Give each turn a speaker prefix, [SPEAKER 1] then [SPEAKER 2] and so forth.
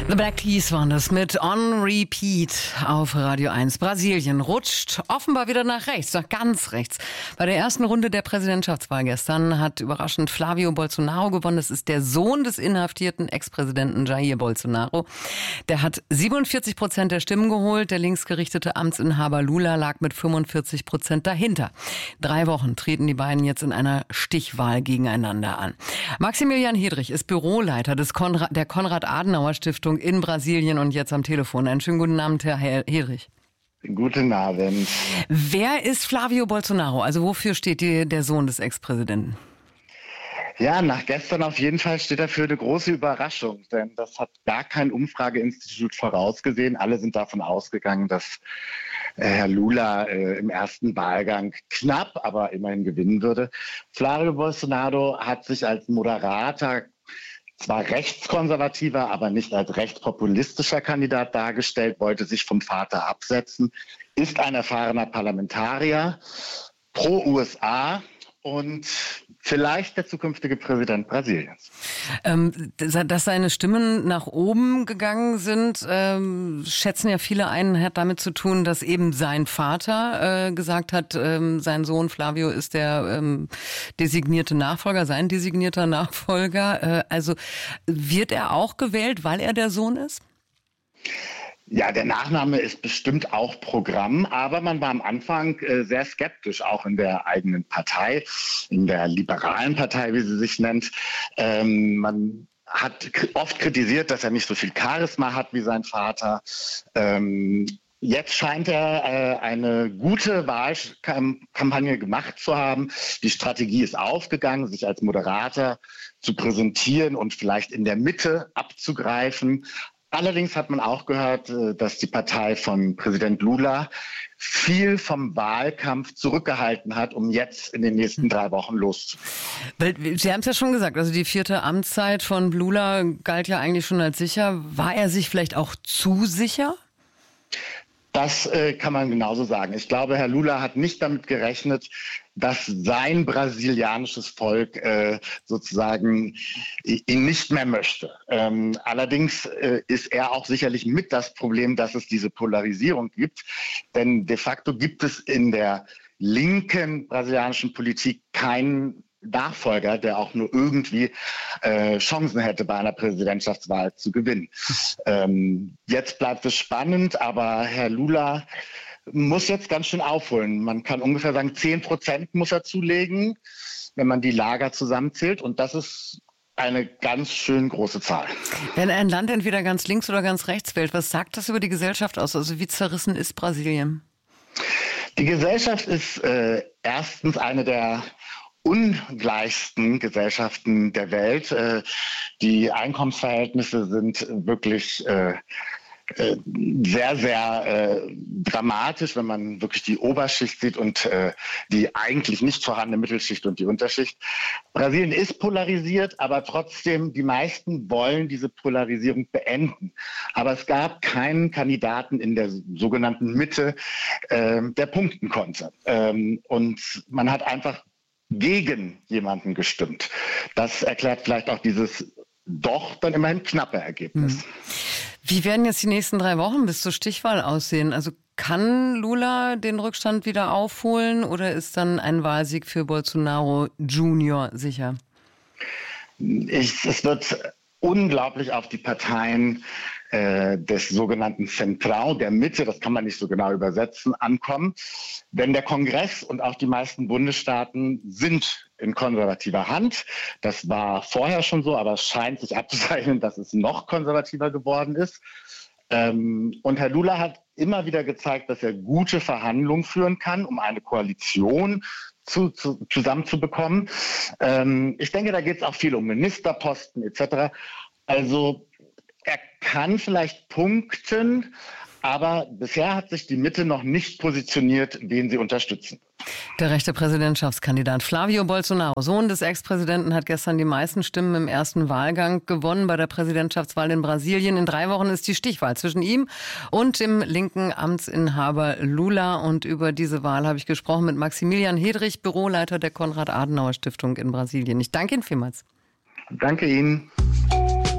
[SPEAKER 1] The Black Keys waren das mit On Repeat auf Radio 1. Brasilien rutscht offenbar wieder nach rechts, nach ganz rechts. Bei der ersten Runde der Präsidentschaftswahl gestern hat überraschend Flavio Bolsonaro gewonnen. Das ist der Sohn des inhaftierten Ex-Präsidenten Jair Bolsonaro. Der hat 47% der Stimmen geholt. Der linksgerichtete Amtsinhaber Lula lag mit 45% dahinter. 3 Wochen treten die beiden jetzt in einer Stichwahl gegeneinander an. Maximilian Hedrich ist Büroleiter der Konrad-Adenauer-Stiftung in Brasilien und jetzt am Telefon. Einen schönen guten Abend, Herr Hedrich.
[SPEAKER 2] Guten Abend.
[SPEAKER 1] Wer ist Flavio Bolsonaro? Also wofür steht der Sohn des Ex-Präsidenten?
[SPEAKER 2] Ja, nach gestern auf jeden Fall steht er für eine große Überraschung, denn das hat gar kein Umfrageinstitut vorausgesehen. Alle sind davon ausgegangen, dass Herr Lula im ersten Wahlgang knapp, aber immerhin gewinnen würde. Flavio Bolsonaro hat sich als moderater, zwar rechtskonservativer, aber nicht als rechtspopulistischer Kandidat dargestellt, wollte sich vom Vater absetzen, ist ein erfahrener Parlamentarier, pro USA und vielleicht der zukünftige Präsident Brasiliens.
[SPEAKER 1] Dass seine Stimmen nach oben gegangen sind, schätzen ja viele ein, hat damit zu tun, dass eben sein Vater gesagt hat, sein Sohn Flavio ist der designierte Nachfolger, sein designierter Nachfolger. Also wird er auch gewählt, weil er der Sohn ist?
[SPEAKER 2] Ja, der Nachname ist bestimmt auch Programm, aber man war am Anfang sehr skeptisch, auch in der eigenen Partei, in der liberalen Partei, wie sie sich nennt. Man hat oft kritisiert, dass er nicht so viel Charisma hat wie sein Vater. Jetzt scheint er eine gute Wahlkampagne gemacht zu haben. Die Strategie ist aufgegangen, sich als Moderator zu präsentieren und vielleicht in der Mitte abzugreifen. Allerdings hat man auch gehört, dass die Partei von Präsident Lula viel vom Wahlkampf zurückgehalten hat, um jetzt in den nächsten 3 Wochen loszugehen.
[SPEAKER 1] Sie haben es ja schon gesagt, also die 4. Amtszeit von Lula galt ja eigentlich schon als sicher. War er sich vielleicht auch zu sicher?
[SPEAKER 2] Das kann man genauso sagen. Ich glaube, Herr Lula hat nicht damit gerechnet, dass sein brasilianisches Volk sozusagen ihn nicht mehr möchte. Allerdings ist er auch sicherlich mit das Problem, dass es diese Polarisierung gibt. Denn de facto gibt es in der linken brasilianischen Politik keinen Nachfolger, der auch nur irgendwie Chancen hätte, bei einer Präsidentschaftswahl zu gewinnen. Jetzt bleibt es spannend, aber Herr Lula muss jetzt ganz schön aufholen. Man kann ungefähr sagen, 10% muss er zulegen, wenn man die Lager zusammenzählt. Und das ist eine ganz schön große Zahl.
[SPEAKER 1] Wenn ein Land entweder ganz links oder ganz rechts wählt, was sagt das über die Gesellschaft aus? Also wie zerrissen ist Brasilien?
[SPEAKER 2] Die Gesellschaft ist erstens eine der ungleichsten Gesellschaften der Welt. Die Einkommensverhältnisse sind wirklich sehr, sehr dramatisch, wenn man wirklich die Oberschicht sieht und die eigentlich nicht vorhandene Mittelschicht und die Unterschicht. Brasilien ist polarisiert, aber trotzdem, die meisten wollen diese Polarisierung beenden. Aber es gab keinen Kandidaten in der sogenannten Mitte, der punkten konnte. Und man hat einfach gegen jemanden gestimmt. Das erklärt vielleicht auch dieses doch dann immerhin knappe Ergebnis.
[SPEAKER 1] Wie werden jetzt die nächsten 3 Wochen bis zur Stichwahl aussehen? Also kann Lula den Rückstand wieder aufholen oder ist dann ein Wahlsieg für Bolsonaro Junior sicher?
[SPEAKER 2] Es wird unglaublich auf die Parteien des sogenannten Centrão, der Mitte, das kann man nicht so genau übersetzen, ankommen. Denn der Kongress und auch die meisten Bundesstaaten sind in konservativer Hand. Das war vorher schon so, aber es scheint sich abzuzeichnen, dass es noch konservativer geworden ist. Und Herr Lula hat immer wieder gezeigt, dass er gute Verhandlungen führen kann, um eine Koalition zusammenzubekommen. Ich denke, da geht es auch viel um Ministerposten etc. Also er kann vielleicht punkten, aber bisher hat sich die Mitte noch nicht positioniert, wen sie unterstützen.
[SPEAKER 1] Der rechte Präsidentschaftskandidat Flavio Bolsonaro, Sohn des Ex-Präsidenten, hat gestern die meisten Stimmen im ersten Wahlgang gewonnen bei der Präsidentschaftswahl in Brasilien. In 3 Wochen ist die Stichwahl zwischen ihm und dem linken Amtsinhaber Lula. Und über diese Wahl habe ich gesprochen mit Maximilian Hedrich, Büroleiter der Konrad-Adenauer-Stiftung in Brasilien. Ich danke Ihnen vielmals.
[SPEAKER 2] Danke Ihnen.